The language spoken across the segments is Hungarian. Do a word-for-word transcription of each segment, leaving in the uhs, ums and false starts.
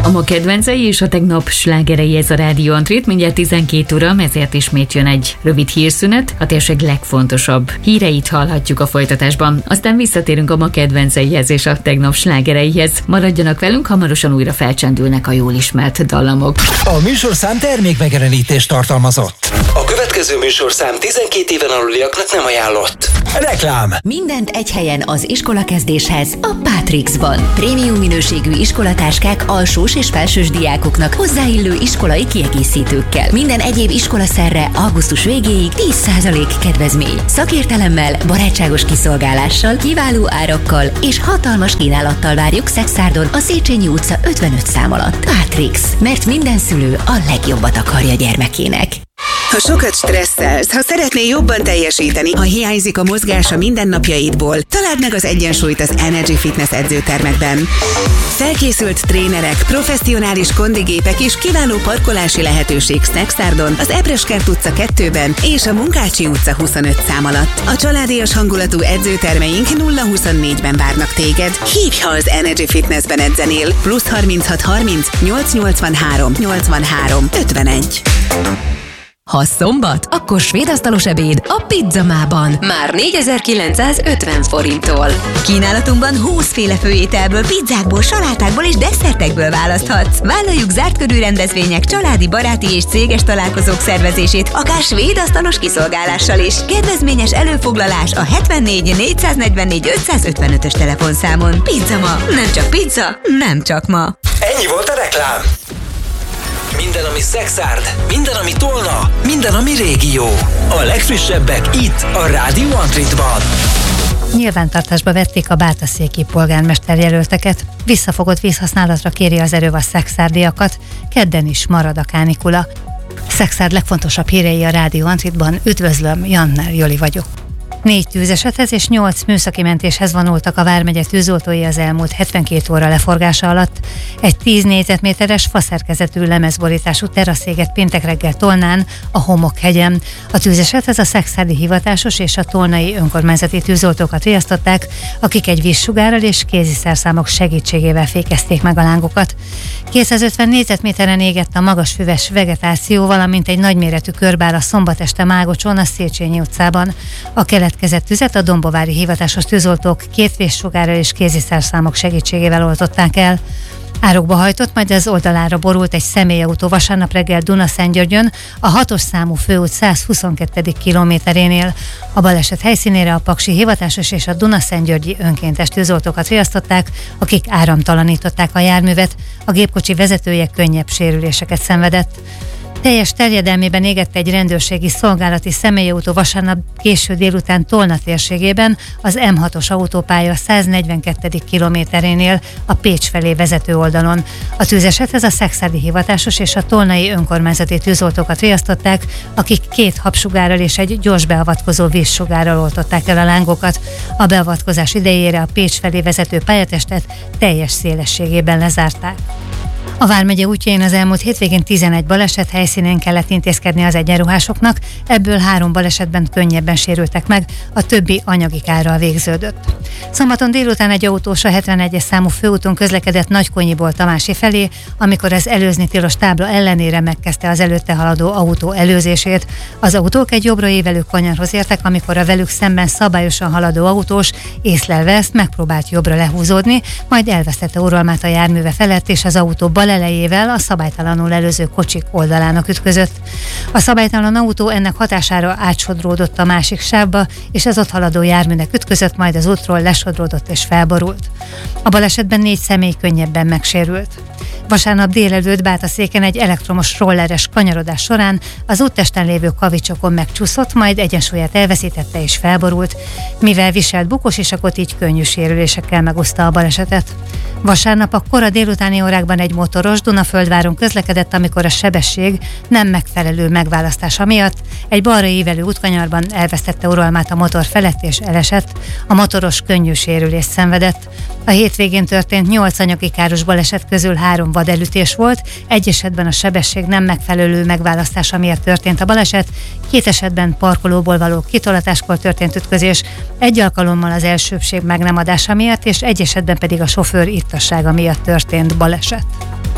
A ma kedvencei és a tegnap slágerei, ez a Rádió Antrit, mindjárt tizenkét óra, ezért ismét jön egy rövid hírszünet, a térség legfontosabb híreit hallhatjuk a folytatásban. Aztán visszatérünk a ma kedvenceihez és a tegnap slágereihez. Maradjanak velünk, hamarosan újra felcsendülnek a jól ismert dallamok. A műsorszám termékmegjelenítést tartalmazott. A következő műsorszám tizenkét éven aluliaknak nem ajánlott. Reklám. Mindent egy helyen az iskolakezdéshez a Pátrixban. Prémium minőségű iskolatáskák alsós és felsős diákoknak hozzáillő iskolai kiegészítőkkel. Minden egyéb iskolaszerre augusztus végéig tíz százalék kedvezmény. Szakértelemmel, barátságos kiszolgálással, kiváló árakkal és hatalmas kínálattal várjuk Szexárdon a Széchenyi utca ötvenöt szám alatt. Pátrix, mert minden szülő a legjobbat akarja gyermekének. Ha sokat stresszelsz, ha szeretnél jobban teljesíteni, ha hiányzik a mozgás a mindennapjaidból, találd meg az egyensúlyt az Energy Fitness edzőtermekben. Felkészült trénerek, professzionális kondigépek és kiváló parkolási lehetőség Szexárdon, az Ebreskert utca kettőben és a Munkácsi utca huszonöt szám alatt. A családias hangulatú edzőtermeink nulla huszonnégyben várnak téged. Hívj, ha az Energy Fitnessben edzenél. Plusz harminchat harminc nyolc nyolcvanhárom nyolcvanhárom ötvenegy. Ha szombat, akkor svédasztalos ebéd a Pizzamában. Már négyezer-kilencszázötven forinttól. Kínálatunkban húsz féle főételből, pizzákból, salátákból és desszertekből választhatsz. Vállaljuk zárt körű rendezvények, családi, baráti és céges találkozók szervezését, akár svédasztalos kiszolgálással is. Kedvezményes előfoglalás a hetvennégy négyszáznegyvennégy ötszázötvenötös telefonszámon. Pizzama, nem csak pizza, nem csak ma. Ennyi volt a reklám. Minden, ami Szexárd, minden, ami Tolna, minden, ami régió. A legfrissebbek itt, a Rádió Antritban. Nyilvántartásba vették a bátaszéki polgármester jelölteket. Visszafogott vízhasználatra kéri az erő a szexárdiakat. Kedden is marad a kánikula. Szexárd legfontosabb hírei a Rádió Antritban. Üdvözlöm, Jannel Joli vagyok. Négy tűzesethez és nyolc műszaki mentéshez vonultak a vármegye tűzoltói az elmúlt hetvenkét óra leforgása alatt. Egy tíz négyzetméteres faszerkezetű lemezborítású teraszéget péntek reggel Tolnán, a Homokhegyen. A tűzesethez a szexárdi hivatásos és a tolnai önkormányzati tűzoltókat riasztották, akik egy vízsugárral és kéziszerszámok segítségével fékezték meg a lángokat. kétszázötven négyzetméteren égett a magasfüves vegetáció, valamint egy nagyméretű körbál a szombat este Mágocson, a Széchenyi utcában. A keletkezett tüzet a dombovári hivatásos tűzoltók két vízsugárral és kéziszerszámok segítségével oltották el. Árokba hajtott, majd az oldalára borult egy személyautó vasárnap reggel Dunaszentgyörgyön, a hatos számú főút százhuszonkettő kilométerénél. A baleset helyszínére a paksi hivatásos és a Dunaszentgyörgyi önkéntes tűzoltókat riasztották, akik áramtalanították a járművet. A gépkocsi vezetője könnyebb sérüléseket szenvedett. Teljes terjedelmében égett egy rendőrségi szolgálati személyautó vasárnap késő délután Tolna térségében, az M hatos autópálya száznegyvenkettő kilométerénél, a Pécs felé vezető oldalon. A tűzesethez a szexárdi hivatásos és a tolnai önkormányzati tűzoltókat riasztották, akik két habsugárral és egy gyors beavatkozó vízsugárral oltották el a lángokat. A beavatkozás idejére a Pécs felé vezető pályatestet teljes szélességében lezárták. A vármegye útjain az elmúlt hétvégén tizenegy baleset helyszínén kellett intézkedni az egyenruhásoknak, ebből három balesetben könnyebben sérültek meg, a többi anyagi kárral végződött. Szombaton délután egy autós a hetvenegyes számú főúton közlekedett Nagykonyiból Tamási felé, amikor az előzni tilos tábla ellenére megkezdte az előtte haladó autó előzését. Az autók egy jobbra évelő kanyarhoz értek, amikor a velük szemben szabályosan haladó autós észlelve ezt megpróbált jobbra lehúzódni, majd elvesztette uralmát a járműve felett, és az autó bal elejével a szabálytalanul előző kocsik oldalának ütközött. A szabálytalan autó ennek hatására átsodródott a másik sávba, és az ott haladó járműnek ütközött, majd az útról lesodródott és felborult. A balesetben négy személy könnyebben megsérült. Vasárnap délelőtt Bátaszéken egy elektromos rolleres kanyarodás során az úttesten lévő kavicsokon megcsúszott, majd egyensúlyát elveszítette és felborult, mivel viselt bukósisakot, így könnyű sérülésekkel megúszta a balesetet. Vasárnap a kora délutáni órákban egy motoros Dunaföldváron közlekedett, amikor a sebesség nem megfelelő megválasztása miatt egy balra ívelő útkanyarban elvesztette uralmát a motor felett és elesett. A motoros könnyű sérülést szenvedett. A hétvégén történt nyolc anyagi káros baleset közül három vadelütés volt, egy esetben a sebesség nem megfelelő megválasztása miatt történt a baleset, két esetben parkolóból való kitolatáskor történt ütközés, egy alkalommal az elsőbbség meg nem adása miatt, és egy esetben pedig a sofőr ittassága miatt történt baleset.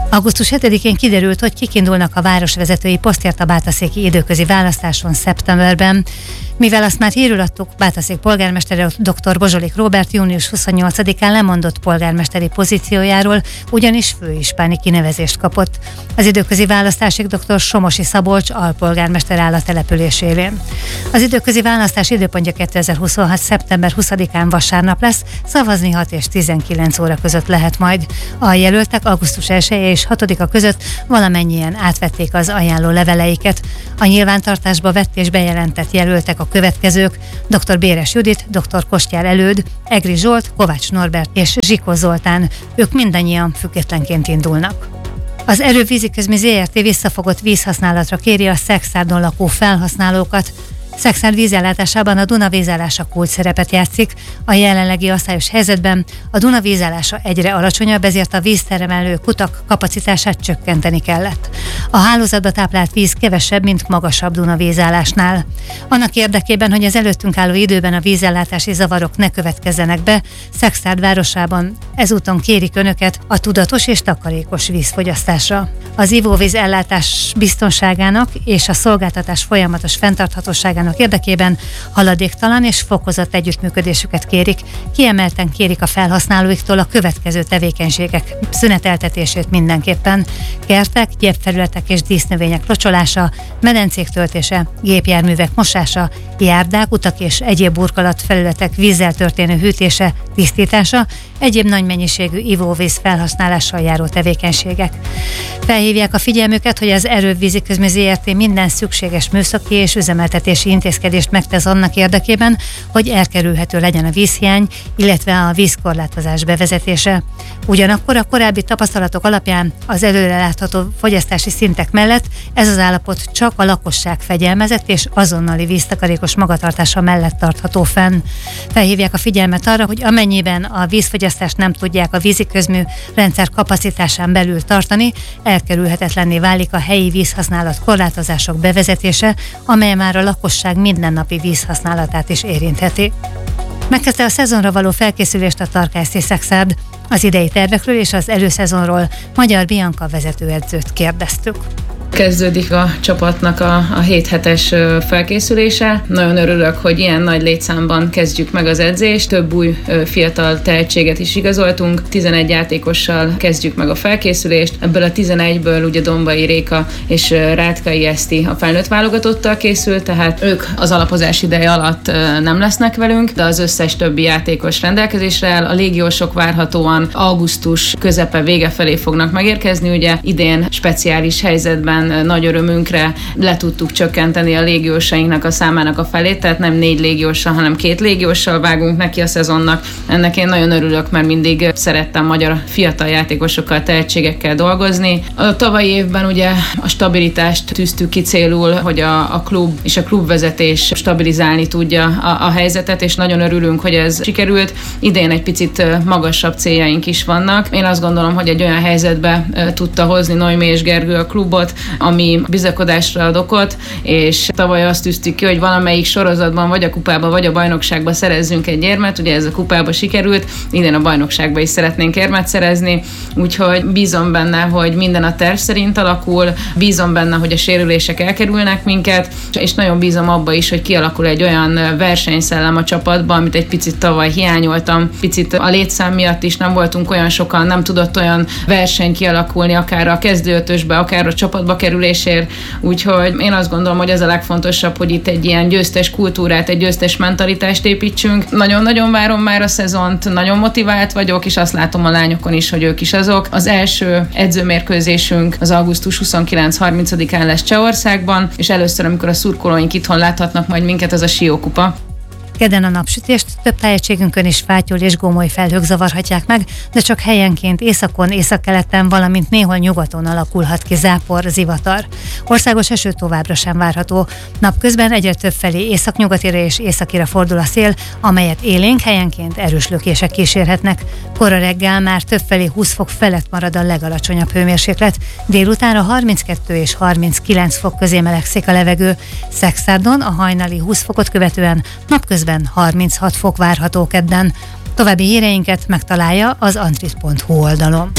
augusztus hetedikén kiderült, hogy kik indulnak a városvezetői posztért a bátaszéki időközi választáson szeptemberben. Mivel azt már hírül adtuk, Bátaszék polgármestere dr. Bozsolik Róbert június huszonnyolcadikán lemondott polgármesteri pozíciójáról, ugyanis főispáni kinevezést kapott. Az időközi választásig dr. Somosi Szabolcs alpolgármester áll a település élén. Az időközi választás időpontja kétezer-huszonhat. szeptember huszadikán vasárnap lesz, szavazni hat és tizenkilenc óra között lehet majd. A jelöltek augusztus elseje és hatodika között valamennyien átvették az ajánló leveleiket. A nyilvántartásba vett és bejelentett jelöltek a következők: dr. Béres Judit, dr. Kostyár Előd, Egri Zsolt, Kovács Norbert és Zsikó Zoltán. Ők mindannyian függetlenként indulnak. Az Erővíziközmi zé er té visszafogott vízhasználatra kéri a Szekszárdon lakó felhasználókat. Szekszárd vízellátásában a Duna vízállása kulcs szerepet játszik. A jelenlegi asszályos helyzetben a Duna vízállása egyre alacsonyabb, ezért a víztermelő kutak kapacitását csökkenteni kellett. A hálózatba táplált víz kevesebb, mint magasabb Duna vízállásnál. Annak érdekében, hogy az előttünk álló időben a vízellátási zavarok ne következzenek be, Szekszárd városában ezúton kérik önöket a tudatos és takarékos vízfogyasztásra. Az ivóvíz ellátás biztonságának és a szolgáltatás folyamatos fenntarthatóságának érdekében haladéktalan és fokozott együttműködésüket kérik. Kiemelten kérik a felhasználóiktól a következő tevékenységek szüneteltetését mindenképpen: kertek, gyepfelületek és dísznövények locsolása, medencék töltése, gépjárművek mosása, járdák, utak és egyéb burkolat felületek vízzel történő hűtése, tisztítása, egyéb nagy mennyiségű ivóvíz felhasználással járó tevékenységek. Felhívják a figyelmüket, hogy az Erővíziközmi zé er té minden szükséges műszaki és üzemeltetési intézkedést megtesz annak érdekében, hogy elkerülhető legyen a vízhiány, illetve a vízkorlátozás bevezetése. Ugyanakkor a korábbi tapasztalatok alapján az előrelátható fogyasztási szintek mellett ez az állapot csak a lakosság fegyelmezett és azonnali víztakarékos magatartása mellett tartható fenn. Felhívják a figyelmet arra, hogy amennyiben a vízfogyasztást nem tudják a víziközmű rendszer kapacitásán belül tartani, elkerülhetetlenné válik a helyi vízhasználat korlátozások bevezetése, amely már a lakosság mindennapi vízhasználatát is érintheti. Megkezdte a szezonra való felkészülést a Tarka es zé Szekszárd. Az idei tervekről és az előszezonról Magyar Bianca vezetőedzőt kérdeztük. Kezdődik a csapatnak a, a hét hetes felkészülése. Nagyon örülök, hogy ilyen nagy létszámban kezdjük meg az edzést. Több új fiatal tehetséget is igazoltunk. tizenegy játékossal kezdjük meg a felkészülést. Ebből a tizenegyből ugye Dombai Réka és Rátkai Eszti a felnőtt válogatottal készült, tehát ők az alapozás ideje alatt nem lesznek velünk, de az összes többi játékos rendelkezésre áll. A légiósok várhatóan augusztus közepe vége felé fognak megérkezni. Ugye idén speciális helyzetben nagy örömünkre le tudtuk csökkenteni a légiósainknak a számának a felét, tehát nem négy légióssal, hanem két légióssal vágunk neki a szezonnak. Ennek én nagyon örülök, mert mindig szerettem magyar fiatal játékosokkal, tehetségekkel dolgozni. A tavalyi évben ugye a stabilitást tűztük ki célul, hogy a, a klub és a klubvezetés stabilizálni tudja a, a helyzetet, és nagyon örülünk, hogy ez sikerült. Idén egy picit magasabb céljaink is vannak. Én azt gondolom, hogy egy olyan helyzetbe tudta hozni Noémi és Gergő a klubot, ami bizakodásra ad okot, és tavaly azt tűztük ki, hogy valamelyik sorozatban, vagy a kupában, vagy a bajnokságban szerezzünk egy érmet. Ugye ez a kupába sikerült, idén a bajnokságban is szeretnénk érmet szerezni, úgyhogy bízom benne, hogy minden a terv szerint alakul, bízom benne, hogy a sérülések elkerülnek minket, és nagyon bízom abba is, hogy kialakul egy olyan versenyszellem a csapatban, amit egy picit tavaly hiányoltam. Picit a létszám miatt is nem voltunk olyan sokan, nem tudott olyan verseny kialakulni, akár a kezdőötösbe, akár a csapatba kerülésért, úgyhogy én azt gondolom, hogy ez a legfontosabb, hogy itt egy ilyen győztes kultúrát, egy győztes mentalitást építsünk. Nagyon-nagyon várom már a szezont, nagyon motivált vagyok, és azt látom a lányokon is, hogy ők is azok. Az első edzőmérkőzésünk az augusztus huszonkilenc-harmincadikán lesz Csehországban, és először, amikor a szurkolóink itthon láthatnak majd minket, az a Siókupa. Kedden a napsütést több tájegységünkön is fátyol és gomoly felhők zavarhatják meg, de csak helyenként északon, északkeleten, valamint néhol nyugaton alakulhat ki zápor, zivatar. Országos eső továbbra sem várható. Napközben egyre több felé északnyugatira és északira fordul a szél, amelyet élénk, helyenként erős lökések kísérhetnek. Kora reggel már több felé húsz fok felett marad a legalacsonyabb hőmérséklet, délutánra harminckettő és harminckilenc fok közé melegszik a levegő. Szekszárdon a hajnali húsz fokot követően napközben harminchat fok várható kedden. További híreinket megtalálja az antrit pont hu oldalon.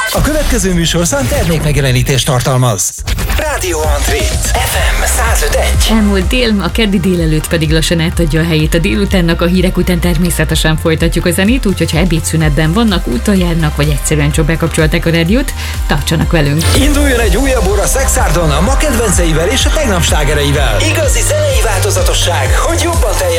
A következő műsorszám termékmegjelenítést tartalmaz. Rádió Antrit. ef em száz öt egy. Elmúlt dél, a keddi délelőtt pedig lassan átadja a helyét a délutánnak, a hírek után természetesen folytatjuk a zenét, úgyhogy ha ebédszünetben vannak, úton járnak, vagy egyszerűen csak bekapcsolták a rádiót, tartsanak velünk. Induljon egy újabb óra Szexárdon a ma kedvenceivel és a tegnap slágereivel. Igazi zenei változatosság, hogy jobban teljesítsen.